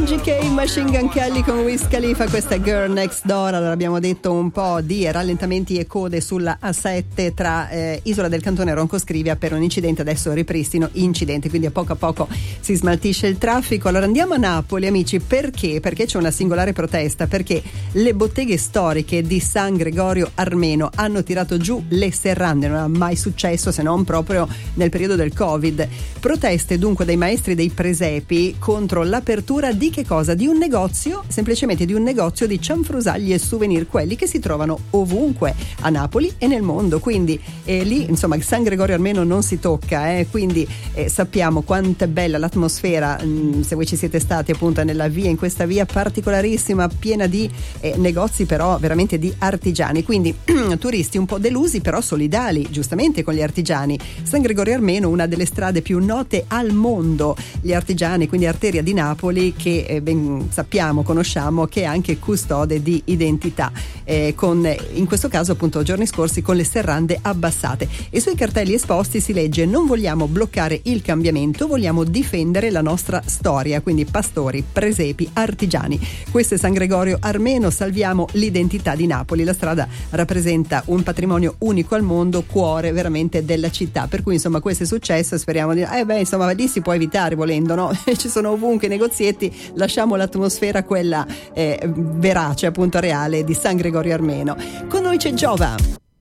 MGK, Machine Gun Kelly con Wiz Khalifa, questa è Girl Next Door. Allora, abbiamo detto un po' di rallentamenti e code sulla A7 tra Isola del Cantone e Roncoscrivia per un incidente, adesso ripristino incidente, quindi a poco si smaltisce il traffico. Allora andiamo a Napoli, amici, perché c'è una singolare protesta, perché le botteghe storiche di San Gregorio Armeno hanno tirato giù le serrande, non è mai successo se non proprio nel periodo del Covid. Proteste dunque dei maestri dei presepi contro l'apertura di che cosa? Di un negozio, semplicemente di un negozio di cianfrusaglie e souvenir, quelli che si trovano ovunque a Napoli e nel mondo, quindi lì insomma San Gregorio Armeno non si tocca, quindi sappiamo quanto è bella l'atmosfera, se voi ci siete stati appunto nella via, in questa via particolarissima piena di negozi però veramente di artigiani, quindi turisti un po' delusi però solidali giustamente con gli artigiani. San Gregorio Armeno, una delle strade più note al mondo, gli artigiani, quindi arteria di Napoli che ben sappiamo, conosciamo, che è anche custode di identità, con in questo caso appunto giorni scorsi con le serrande abbassate, e sui cartelli esposti si legge: non vogliamo bloccare il cambiamento, vogliamo difendere la nostra storia, quindi pastori, presepi, artigiani. Questo è San Gregorio Armeno, salviamo l'identità di Napoli. La strada rappresenta un patrimonio unico al mondo, cuore veramente della città, per cui insomma questo è successo e speriamo di insomma lì si può evitare volendo, no? Ci sono ovunque negozietti, lasciamo l'atmosfera quella verace, appunto reale di San Gregorio Armeno. Con noi c'è Giova.